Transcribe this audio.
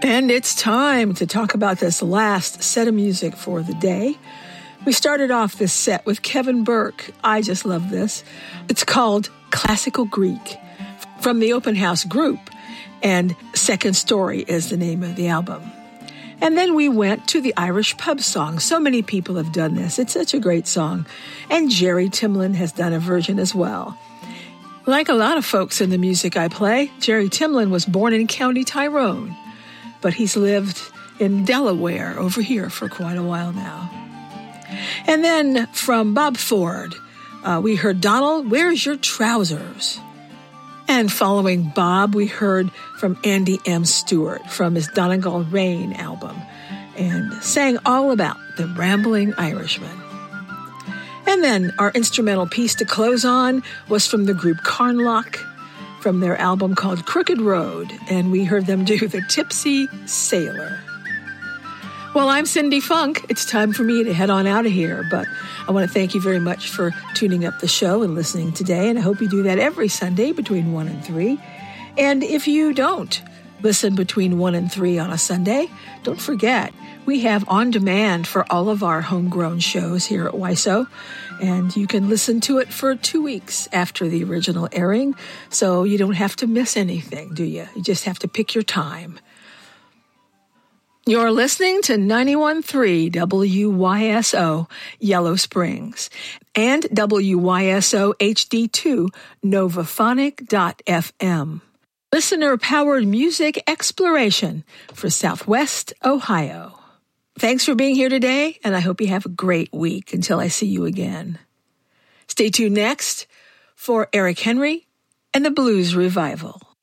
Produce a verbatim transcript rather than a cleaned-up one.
And it's time to talk about this last set of music for the day. We started off this set with Kevin Burke. I just love this. It's called Classical Greek from the Open House Group, and Second Story is the name of the album. And then we went to the Irish pub song. So many people have done this. It's such a great song. And Jerry Timlin has done a version as well. Like a lot of folks in the music I play, Jerry Timlin was born in County Tyrone, but he's lived in Delaware over here for quite a while now. And then from Bob Ford, uh, we heard Donald, Where's Your Trousers? And following Bob, we heard from Andy M. Stewart from his Donegal Rain album and sang all about the Rambling Irishman. And then our instrumental piece to close on was from the group Carnlock from their album called Crooked Road, and we heard them do The Tipsy Sailor. Well, I'm Cindy Funk. It's time for me to head on out of here, but I want to thank you very much for tuning up the show and listening today, and I hope you do that every Sunday between one and three. And if you don't listen between one and three on a Sunday, don't forget, we have on demand for all of our homegrown shows here at W I S O, and you can listen to it for two weeks after the original airing, so you don't have to miss anything, do you? You just have to pick your time. You're listening to ninety-one point three W Y S O Yellow Springs and W Y S O H D two Novaphonic dot F M. Listener-powered music exploration for Southwest Ohio. Thanks for being here today, and I hope you have a great week until I see you again. Stay tuned next for Eric Henry and the Blues Revival.